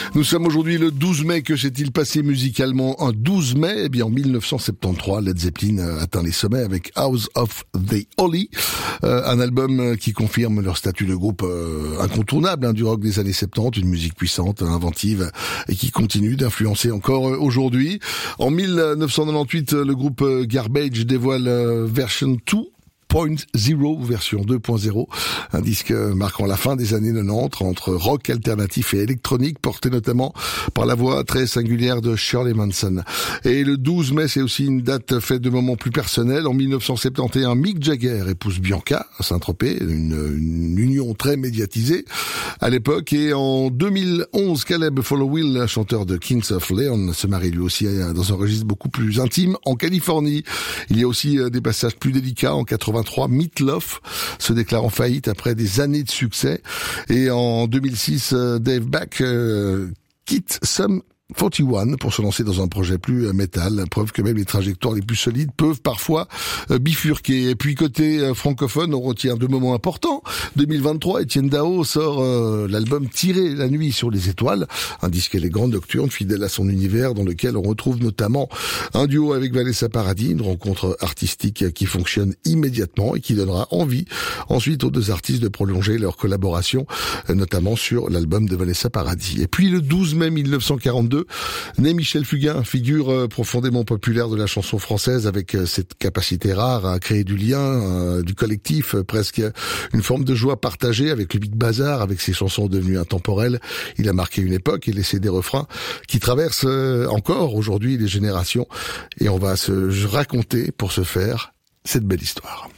Nous sommes aujourd'hui le 12 mai. Que s'est-il passé musicalement un 12 mai? Eh bien, en 1973, Led Zeppelin atteint les sommets avec House of the Holy, un album qui confirme leur statut de groupe incontournable du rock des années 70, une musique puissante, inventive et qui continue d'influencer encore aujourd'hui. En 1998, le groupe Garbage dévoile Version 2.0, version 2.0, un disque marquant la fin des années 90 entre rock alternatif et électronique, porté notamment par la voix très singulière de Shirley Manson. Et le 12 mai, c'est aussi une date faite de moments plus personnels. En 1971, Mick Jagger épouse Bianca à Saint-Tropez, une union très médiatisée à l'époque. Et en 2011, Caleb Followill, chanteur de Kings of Leon, se marie lui aussi dans un registre beaucoup plus intime en Californie. Il y a aussi des passages plus délicats. En 83, Meat Loaf se déclare en faillite après des années de succès. Et en 2006, Dave Back quitte Sum 41 pour se lancer dans un projet plus métal, preuve que même les trajectoires les plus solides peuvent parfois bifurquer. Et puis côté francophone, on retient deux moments importants. 2023, Étienne Dao sort l'album Tirer la nuit sur les étoiles, un disque élégant, nocturne, fidèle à son univers, dans lequel on retrouve notamment un duo avec Vanessa Paradis, une rencontre artistique qui fonctionne immédiatement et qui donnera envie ensuite aux deux artistes de prolonger leur collaboration, notamment sur l'album de Vanessa Paradis. Et puis le 12 mai 1942, né Michel Fugain, figure profondément populaire de la chanson française avec cette capacité rare à créer du lien, du collectif, presque une forme de joie partagée avec le Big Bazar, avec ses chansons devenues intemporelles. Il a marqué une époque et laissé des refrains qui traversent encore aujourd'hui les générations. Et on va se raconter pour ce faire cette belle histoire.